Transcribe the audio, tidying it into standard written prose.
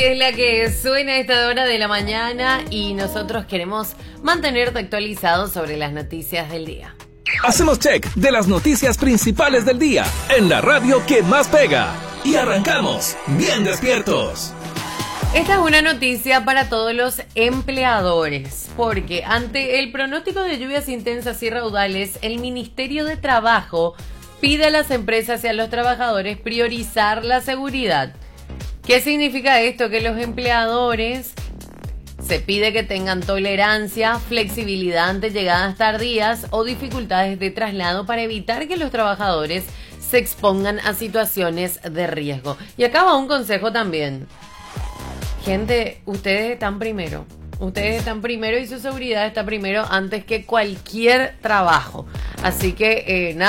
Es la que suena a esta hora de la mañana y nosotros queremos mantenerte actualizado sobre las noticias del día. Hacemos check de las noticias principales del día en la radio que más pega. Y arrancamos bien despiertos. Esta es una noticia para todos los empleadores, porque ante el pronóstico de lluvias intensas y raudales, el Ministerio de Trabajo pide a las empresas y a los trabajadores priorizar la seguridad. ¿Qué significa esto? Que los empleadores se pide que tengan tolerancia, flexibilidad ante llegadas tardías o dificultades de traslado para evitar que los trabajadores se expongan a situaciones de riesgo. Y acá va un consejo también. Gente, ustedes están primero. Ustedes están primero y su seguridad está primero antes que cualquier trabajo. Así que, nada.